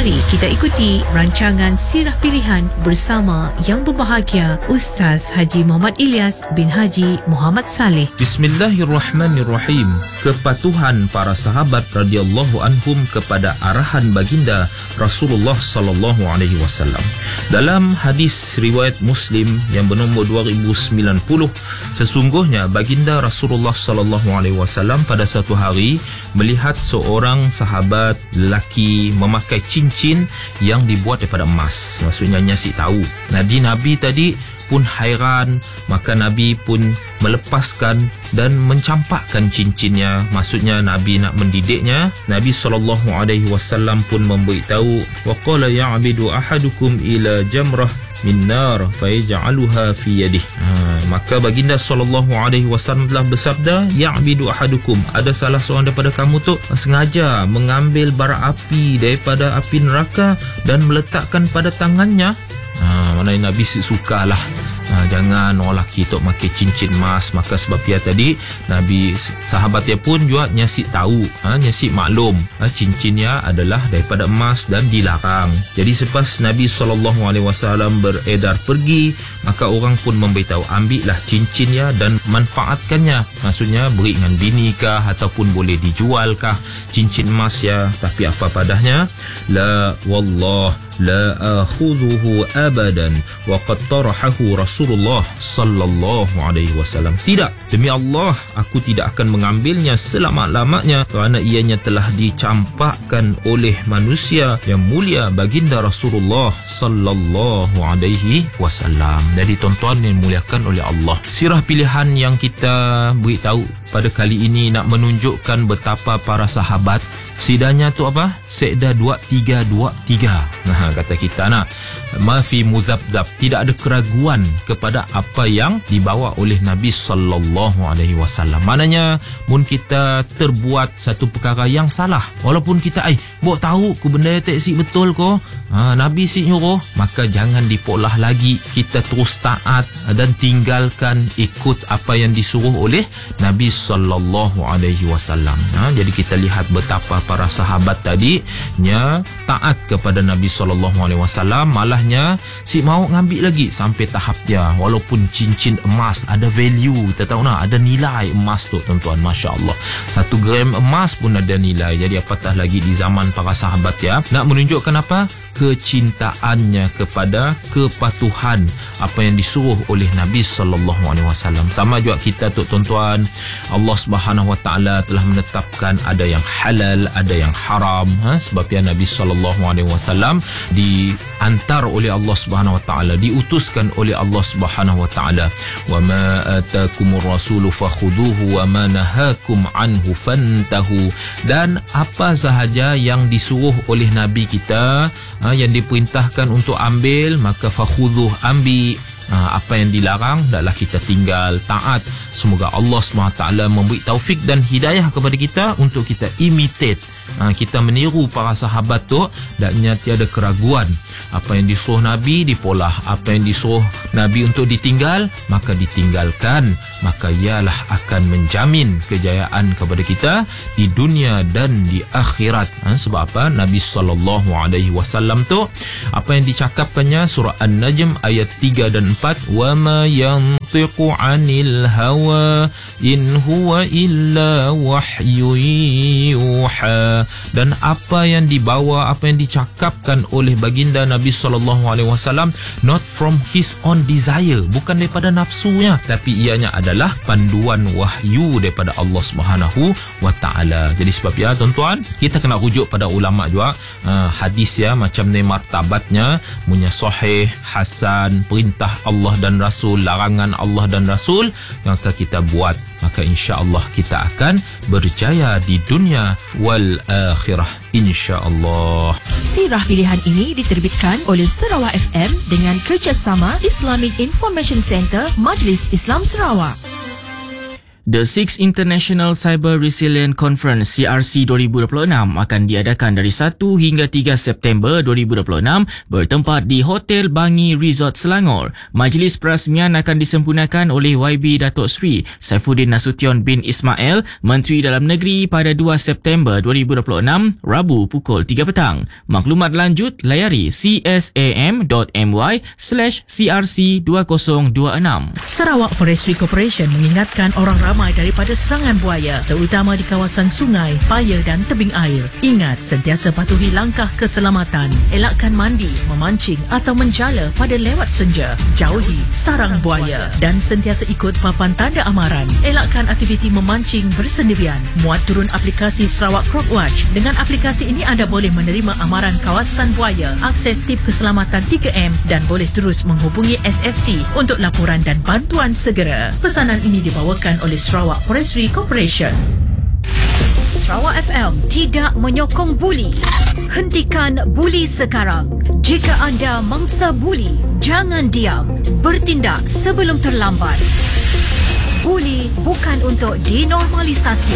Mari kita ikuti rancangan Sirah Pilihan bersama yang berbahagia Ustaz Haji Muhammad Ilyas bin Haji Muhammad Saleh. Bismillahirrahmanirrahim. Kepatuhan para sahabat radhiyallahu anhum kepada arahan baginda Rasulullah sallallahu alaihi wasallam. Dalam hadis riwayat Muslim yang bernombor 2090, sesungguhnya baginda Rasulullah sallallahu alaihi wasallam pada satu hari melihat seorang sahabat lelaki memakai cincin yang dibuat daripada emas. Maksudnya Nyasi tahu. Nabi tadi pun hairan, maka Nabi pun melepaskan dan mencampakkan cincinnya. Maksudnya Nabi nak mendidiknya. Nabi SAW pun memberitahu, waqala ya'bidu ahadukum ila jamrah min nar fayaj'aluha fi yadihi. Maka baginda SAW telah bersabda, ya'bidu ahadukum, ada salah seorang daripada kamu tu sengaja mengambil bara api daripada api neraka dan meletakkan pada tangannya. Maknanya Nabi sukalah jangan orang lelaki tok pakai cincin emas. Maka sebab dia tadi Nabi sahabat dia pun juga nyasik tahu, nyasik maklum cincinnya adalah daripada emas dan dilarang. Jadi selepas Nabi SAW beredar pergi, maka orang pun memberitahu, ambillah cincinnya dan manfaatkannya. Maksudnya beri dengan bini kah ataupun boleh dijual kah cincin emas ya. Tapi apa padahnya, la wallah la akhudhuhu abadan wa qad tarahahu Rasulullah sallallahu alaihi wasallam. Tidak, demi Allah aku tidak akan mengambilnya selama-lamanya, kerana ianya telah dicampakkan oleh manusia yang mulia baginda Rasulullah sallallahu alaihi wasallam. Jadi tuan-tuan yang dimuliakan oleh Allah, sirah pilihan yang kita beritahu pada kali ini nak menunjukkan betapa para sahabat sidanya tu apa? Sekda 2323. Kata kita ma fi muzabdab, tidak ada keraguan kepada apa yang dibawa oleh Nabi sallallahu alaihi wasallam. Maknanya mun kita terbuat satu perkara yang salah, walaupun kita buat tahu ku benda tak sik betul ko, Nabi sik nyuruh, maka jangan dipolah lagi, kita terus taat dan tinggalkan ikut apa yang disuruh oleh Nabi sallallahu alaihi wasallam. Jadi kita lihat betapa para sahabat tadi nya taat kepada Nabi sallallahu alaihi wasallam, malahnya si mau ngambil lagi sampai tahap dia walaupun cincin emas ada value, kita tahu ada nilai emas tu tuan-tuan, masya-Allah. 1 gram emas pun ada nilai. Jadi apatah lagi di zaman para sahabat ya, nak menunjukkan apa? Kecintaannya kepada kepatuhan apa yang disuruh oleh Nabi sallallahu alaihi wasallam. Sama juga kita tu tuan-tuan, Allah Subhanahu wa taala telah menetapkan ada yang halal, ada yang haram. Sebab ya Nabi sallallahu alaihi wasallam diantar oleh Allah Subhanahu wa taala, diutuskan oleh Allah Subhanahu wa taala, wa ma atakumur rasulu fakhuduhu wa ma nahakum anhu fantahu. Dan apa sahaja yang disuruh oleh Nabi kita, yang diperintahkan untuk ambil, maka fakhudhuh, ambil. Apa yang dilarang adalah kita tinggal, taat. Semoga Allah SWT memberi taufik dan hidayah kepada kita untuk kita imitate, kita meniru para sahabat tu, dan tiada keraguan. Apa yang disuruh Nabi dipolah, apa yang disuruh Nabi untuk ditinggal maka ditinggalkan. Maka ialah akan menjamin kejayaan kepada kita di dunia dan di akhirat. Sebab apa? Nabi SAW tu apa yang dicakapkannya, surah An-Najm ayat 3 dan 4, wa ma yantiqu 'anil hawa in huwa illa wahyu yuha. Dan apa yang dibawa, apa yang dicakapkan oleh baginda Nabi SAW, not from his own desire, bukan daripada nafsunya, tapi ianya adalah panduan wahyu daripada Allah Subhanahu wa taala. Jadi sebab ya tuan-tuan, kita kena rujuk pada ulama juga, hadis ya macam ni martabatnya, punya sahih, hasan, perintah Allah dan Rasul, larangan Allah dan Rasul, maka kita buat, maka insya-Allah kita akan berjaya di dunia wal akhirah insya-Allah. Sirah pilihan ini diterbitkan oleh Sarawak FM dengan kerjasama Islamic Information Center Majlis Islam Sarawak. The 6th International Cyber Resilience Conference CRC 2026 akan diadakan dari 1 hingga 3 September 2026 bertempat di Hotel Bangi Resort Selangor. Majlis perasmian akan disempurnakan oleh YB Datuk Seri Saifuddin Nasution bin Ismail, Menteri Dalam Negeri pada 2 September 2026, Rabu pukul 3 petang. Maklumat lanjut layari csam.my/crc2026. Sarawak Forestry Corporation mengingatkan orang ramai daripada serangan buaya, terutama di kawasan sungai, paya dan tebing air. Ingat, sentiasa patuhi langkah keselamatan. Elakkan mandi, memancing atau menjala pada lewat senja. Jauhi sarang buaya dan sentiasa ikut papan tanda amaran. Elakkan aktiviti memancing bersendirian. Muat turun aplikasi Sarawak Crockwatch. Dengan aplikasi ini anda boleh menerima amaran kawasan buaya, akses tip keselamatan 3M dan boleh terus menghubungi SFC untuk laporan dan bantuan segera. Pesanan ini dibawakan oleh Sarawak Forestry Corporation. Sarawak FM tidak menyokong buli. Hentikan buli sekarang. Jika anda mangsa buli, jangan diam. Bertindak sebelum terlambat. Buli bukan untuk dinormalisasi.